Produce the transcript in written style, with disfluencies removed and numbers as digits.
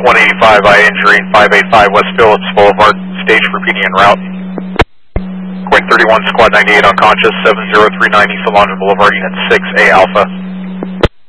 185 I injury 585 West Phillips Boulevard, stage for PD en route. Point 31 Squad 98 unconscious, 70390 Solange Boulevard, Unit 6A Alpha.